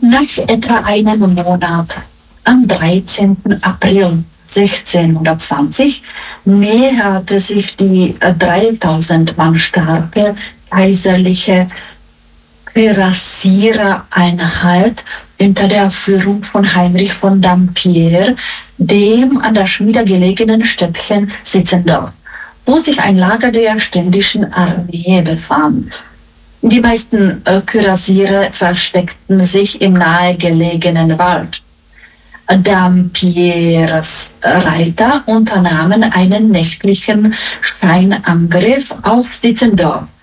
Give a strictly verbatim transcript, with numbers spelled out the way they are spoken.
Nach etwa einem Monat, am dreizehnten April sechzehnhundertzwanzig, näherte sich die dreitausend Mann starke kaiserliche Kürassierereinheit unter der Führung von Heinrich von Dampierre dem an der Schmiede gelegenen Städtchen Sitzendorf, wo sich ein Lager der ständischen Armee befand. Die meisten äh, Kürassiere versteckten sich im nahegelegenen Wald. Dampierres Reiter unternahmen einen nächtlichen Scheinangriff auf Sitzendorf,